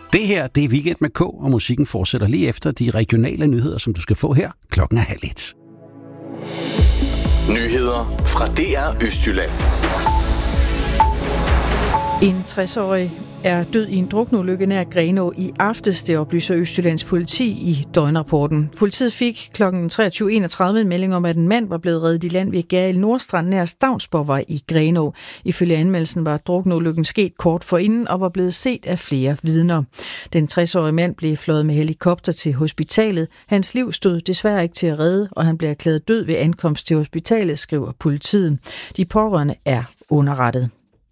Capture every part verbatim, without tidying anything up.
Det her, det er Weekend med K, og musikken fortsætter lige efter de regionale nyheder, som du skal få her. Klokken er halv et. Nyheder fra D R Østjylland. En tres-årig er død i en drukneulykke nær Grenaa i aftes, det oplyser Østjyllands politi i døgnrapporten. Politiet fik kl. treogtyve enogtredive en melding om, at en mand var blevet reddet i land ved Gæril Nordstrand nær Stavnsborgvej i Grenaa. Ifølge anmeldelsen var drukneulykken sket kort forinden og var blevet set af flere vidner. Den tres-årige mand blev fløjet med helikopter til hospitalet. Hans liv stod desværre ikke til at redde, og han blev erklæret død ved ankomst til hospitalet, skriver politiet. De pårørende er underrettet.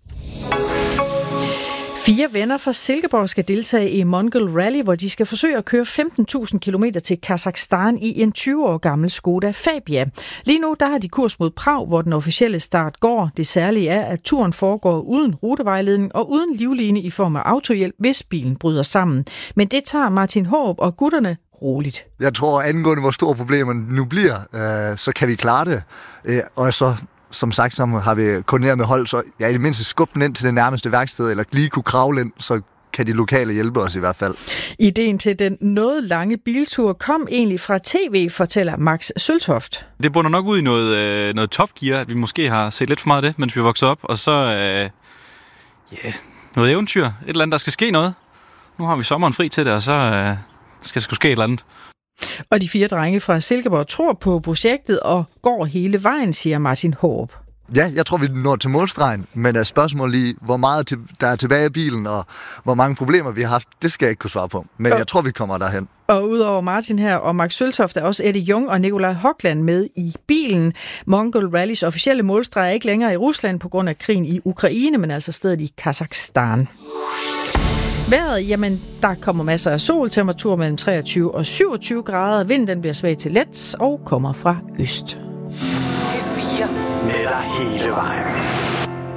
Fire venner fra Silkeborg skal deltage i Mongol Rally, hvor de skal forsøge at køre femten tusind kilometer til Kazakhstan i en tyve år gammel Skoda Fabia. Lige nu der har de kurs mod Prag, hvor den officielle start går. Det særlige er, at turen foregår uden rutevejledning og uden livline i form af autohjælp, hvis bilen bryder sammen. Men det tager Martin Håb og gutterne roligt. Jeg tror, angående hvor store problemerne nu bliver, øh, så kan vi klare det. Øh, og så Som sagt, så har vi koordineret med hold, så jeg ja, i det mindste skubbe den ind til det nærmeste værksted, eller lige kunne kravle ind, så kan de lokale hjælpe os i hvert fald. Ideen til den noget lange biltur kom egentlig fra tv, fortæller Max Søltoft. Det bunder nok ud i noget, øh, noget Top Gear, at vi måske har set lidt for meget af det, mens vi voksede op, og så øh, yeah, noget eventyr, et eller andet, der skal ske noget. Nu har vi sommeren fri til det, og så øh, skal der sgu ske et eller andet. Og de fire drenge fra Silkeborg tror på projektet og går hele vejen, siger Martin Håb. Ja, jeg tror, vi når til målstregen, men er spørgsmålet lige, hvor meget der er tilbage i bilen, og hvor mange problemer vi har haft, det skal jeg ikke kunne svare på. Men og, jeg tror, vi kommer derhen. Og udover Martin her og Max Søltoft er også Eddie Jung og Nikolaj Hogland med i bilen. Mongol Rallys officielle målstreg er ikke længere i Rusland på grund af krigen i Ukraine, men altså stedet i Kazakhstan. Vejret, jamen, der kommer masser af sol, temperatur mellem treogtyve og syvogtyve grader. Vinden den bliver svag til let og kommer fra øst. P fire med dig hele vejen.